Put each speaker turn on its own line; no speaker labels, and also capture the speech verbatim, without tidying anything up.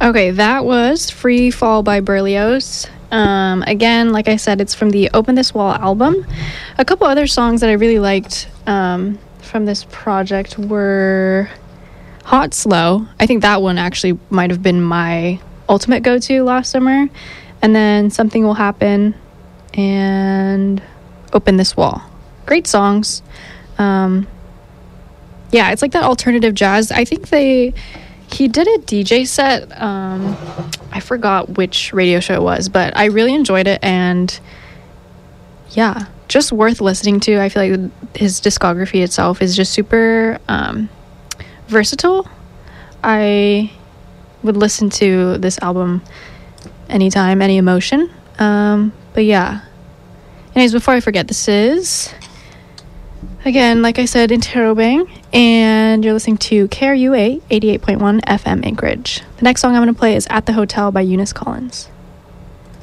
Okay, that was Free Fall by Berlioz. Um, again, like I said, it's from the Open This Wall album. A couple other songs that I really liked um, from this project were Hot Slow. I think that one actually might have been my ultimate go-to last summer. And then Something Will Happen and Open This Wall. Great songs. Um, yeah, it's like that alternative jazz. I think they... He did a D J set. Um, I forgot which radio show it was, but I really enjoyed it, and yeah, just worth listening to. I feel like his discography itself is just super um, versatile. I would listen to this album anytime, any emotion. Um, but yeah. Anyways, before I forget, this is... Again, like I said, Interrobang, and you're listening to K R U A eighty-eight point one F M Anchorage. The next song I'm going to play is At the Hotel by Eunice Collins.